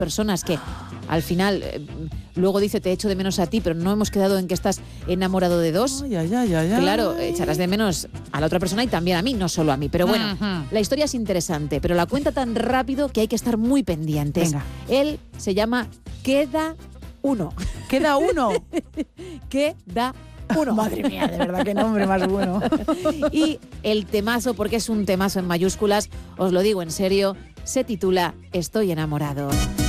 personas que al final luego dice te echo de menos a ti, pero no hemos quedado en que estás enamorado de dos. Claro, echarás de menos a la otra persona y también a mí, no solo a mí. Pero bueno, la historia es interesante, pero la cuenta tan rápido que hay que estar muy pendientes. Venga. Él se llama Queda Uno. ¿Queda uno? Queda Uno. Madre mía, de verdad, qué nombre más bueno. Y el temazo, porque es un temazo en mayúsculas, os lo digo en serio, se titula Estoy enamorado.